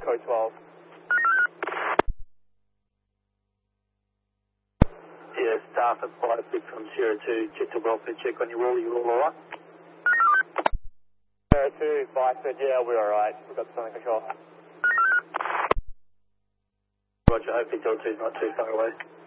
Echo 12. Yeah, staff at Flight Big from Sierra 2, check the welfare check on your wall, you all alright? Sierra 2, Bison, yeah, we're alright. We've got the control. Roger, hope Delta 2 is not too far away.